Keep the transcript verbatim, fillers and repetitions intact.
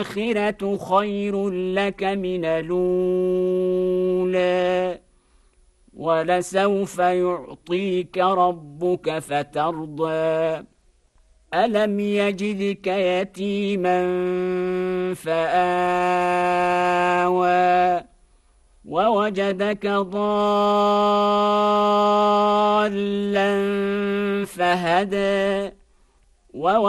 وللآخرة خير لك من الأولى ولسوف يعطيك ربك فترضى ألم يجدك يتيما فآوى ووجدك ضالا فهدى